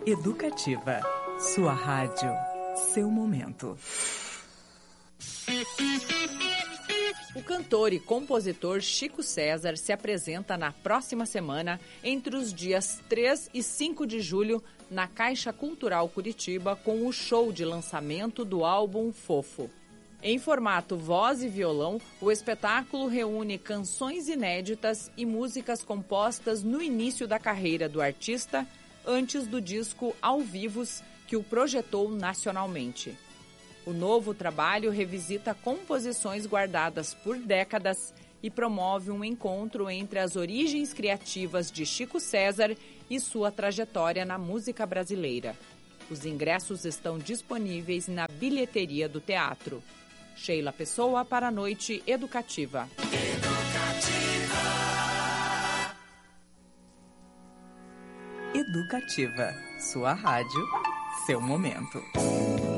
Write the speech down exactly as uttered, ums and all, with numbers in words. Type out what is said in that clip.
Educativa. Sua rádio. Seu momento. O cantor e compositor Chico César se apresenta na próxima semana, entre os dias três e cinco de julho, na Caixa Cultural Curitiba, com o show de lançamento do álbum Fofo. Em formato voz e violão, o espetáculo reúne canções inéditas e músicas compostas no início da carreira do artista, antes do disco Ao Vivos, que o projetou nacionalmente. O novo trabalho revisita composições guardadas por décadas e promove um encontro entre as origens criativas de Chico César e sua trajetória na música brasileira. Os ingressos estão disponíveis na bilheteria do teatro. Sheila Pessoa para a Noite Educativa. Educativa. Educativa. Sua rádio, seu momento.